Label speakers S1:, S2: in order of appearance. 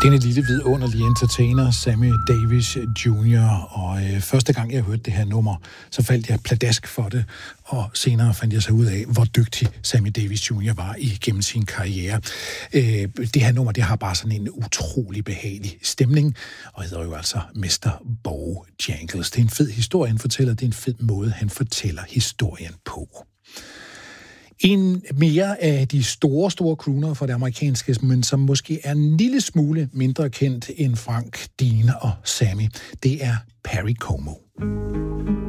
S1: Denne lille vidunderlige entertainer, Sammy Davis Jr., og første gang jeg hørte det her nummer, så faldt jeg pladask for det, og senere fandt jeg så ud af, hvor dygtig Sammy Davis Jr. var igennem sin karriere. Det her nummer, det har bare sådan en utrolig behagelig stemning, og hedder jo altså Mr. Bojangles. Det er en fed historie, han fortæller, det er en fed måde, han fortæller historien på. En mere af de store crooner for det amerikanske, men som måske er en lille smule mindre kendt end Frank, Dean og Sammy, det er Perry Como.